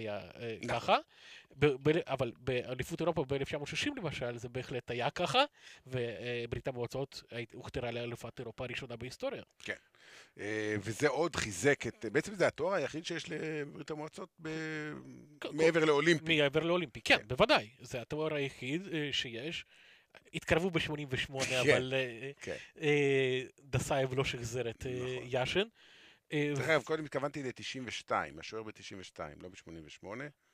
היה ככה, אבל באליפות אירופה ב-1960 למשל זה בהחלט היה ככה, וברית המועצות הוכתרה לאלופת אירופה הראשונה בהיסטוריה. כן. וזה עוד חיזק את, בעצם זה התואר היחיד שיש לברית המועצות מעבר לאולימפי. מעבר לאולימפי, כן, בוודאי. זה התואר היחיד שיש. התקרבו ב-88, אבל דסאייב לא שחזר את יאשין. דרך אגב, קודם התכוונתי ל-92, השוער ב-92, לא ב-88.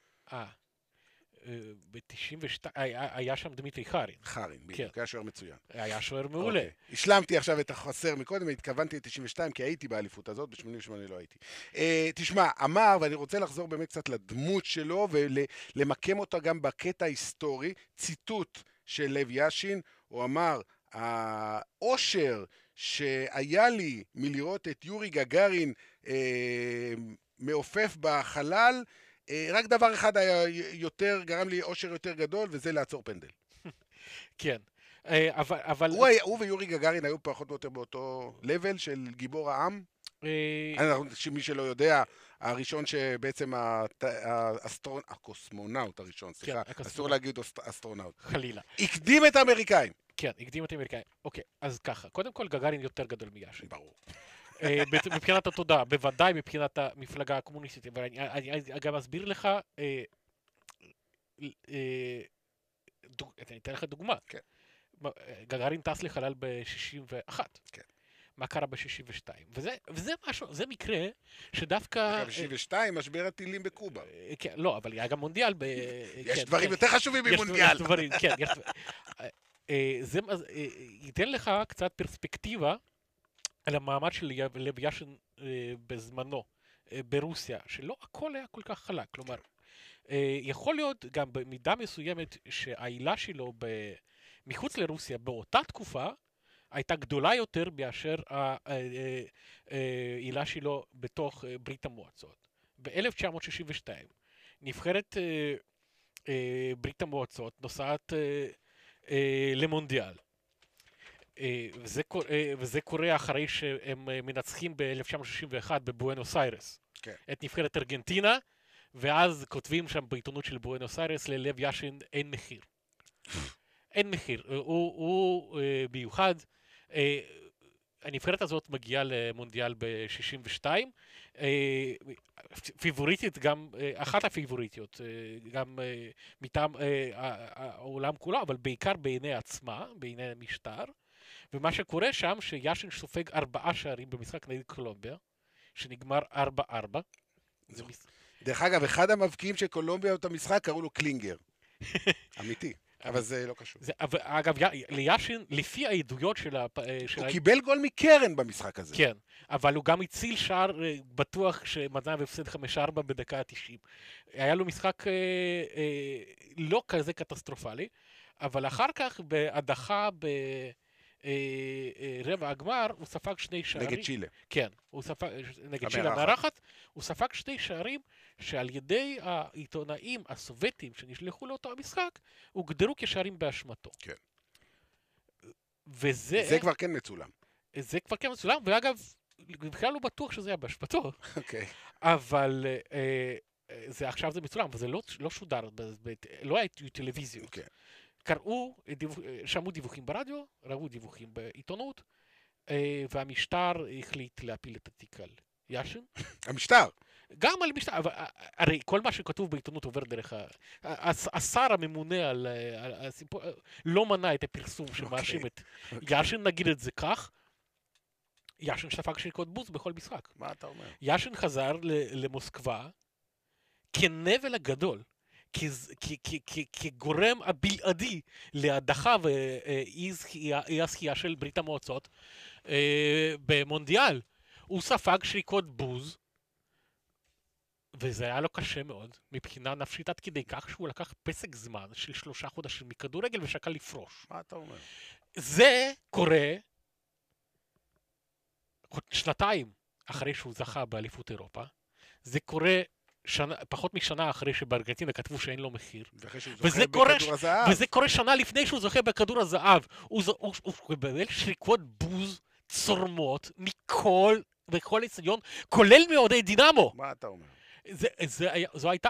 ב-92, היה שם דמיטרי חרין. חרין, בדיוק, היה שוער מצוין. היה שוער מעולה. השלמתי עכשיו את החסר מקודם, התכוונתי ל-92, כי הייתי באליפות הזאת, ב-88 לא הייתי. תשמע, אמר, ואני רוצה לחזור באמת קצת לדמות שלו, ולמקם אותה גם בקטע היסטורי, ציטוט של לב יאשין, הוא אמר, האושר שהיה לי מלראות את יורי גגארין מעופף בחלל, רק דבר אחד היה יותר, גרם לי אושר יותר גדול, וזה לעצור פנדל. כן, אבל... הוא ויורי גגארין היו פחות או יותר באותו לבל של גיבור העם. מי שלא יודע, הראשון שבעצם הקוסמונאוט הראשון, סליחה, אסור להגיד אסטרונאוט. חלילה. הקדים את האמריקאים. כן, הקדים את האמריקאים. אוקיי, אז ככה, קודם כל גגארין יותר גדול מיאשין. ברור. מבחינת התודעה, בוודאי מבחינת המפלגה הקומוניסטית, אבל אני גם אסביר לך, אני אתן לך דוגמה. כן. גגארין טס לחלל ב-61. כן. מה קרה ב-62? וזה משהו, זה מקרה שדווקא... ב-62, משבר הטילים בקובה. כן, לא, אבל היה גם מונדיאל ב... יש דברים יותר חשובים ממונדיאל. יש דברים, כן. זה ייתן לך קצת פרספקטיבה על המעמד של לב יאשין בזמנו, ברוסיה, שלא הכל היה כל כך חלק. כלומר, יכול להיות גם במידה מסוימת שהעילה שלו מחוץ לרוסיה באותה תקופה, הייתה גדולה יותר מאשר העילה שלו בתוך ברית המועצות. ב-1962 נבחרת ברית המועצות נוסעת למונדיאל. וזה קורה אחרי שהם מנצחים ב-1961 בבואנוס איירס. את נבחרת ארגנטינה, ואז כותבים שם בעיתונות של בואנוס איירס ללב יאשין אין מחיר. אין מחיר. הוא מיוחד. הנבחרת הזאת מגיעה למונדיאל ב-62, פיבוריטית גם, אחת הפיבוריטיות, גם מטעם העולם כולו, אבל בעיקר בעיני עצמה, בעיני המשטר, ומה שקורה שם שיאשין סופג 4 שערים במשחק נגד קולומביה, שנגמר 4-4. דרך אגב, אחד המבקיעים של קולומביה את המשחק קראו לו קלינגר. אמיתי. אבל זה לא קשור. אגב, ליאשין, לפי העדויות של הוא קיבל גול מקרן במשחק הזה. כן, אבל הוא גם הציל שער בטוח שמדע והפסד 5-4 בדקה ה-90. היה לו משחק לא כזה קטסטרופלי, אבל אחר כך בהדחה ברבע הגמר, הוא ספג 2 שערים. נגד צ'ילה. כן, נגד צ'ילה המארחת. הוא ספג 2 שערים שעל ידי העיתונאים הסובייטים שנשלחו לאותו המשחק, הוגדרו כשערים באשמתו. כן. זה כבר כן מצולם. זה כבר כן מצולם, ואגב, בכלל לא בטוח שזה היה באשמתו. אוקיי. אבל עכשיו זה מצולם, וזה לא שודר, לא היה טלוויזיות. אוקיי. שמעו דיווחים ברדיו, ראו דיווחים בעיתונות, והמשטר החליט להפיל את התיק על יאשין. המשטר? גם על משטר, הרי כל מה שכתוב בעיתונות עובר דרך השר הממונה על הסיפור, לא מנע את הפרסום שמאשים את יאשין, נגיד את זה כך, יאשין ספג שריקות בוז בכל משחק. מה אתה אומר? יאשין חזר למוסקבה כנבל הגדול, כגורם הבלעדי להדחה ואי הזכייה של ברית המועצות במונדיאל. הוא ספג שריקות בוז, וזה היה לו קשה מאוד, מבחינה נפשית עד כדי כך שהוא לקח פסק זמן של 3 חודשים מכדורגל ושקל לפרוש. מה אתה אומר? זה קורה 2 אחרי שהוא זכה באליפות אירופה. זה קורה פחות משנה אחרי שבארגנטינה כתבו שאין לו מחיר. וזה קורה שנה לפני שהוא זוכה בכדור הזהב. הוא מקבל שריקות בוז צורמות בכל האצטדיון, כולל מאוהדי דינמו. מה אתה אומר? זו הייתה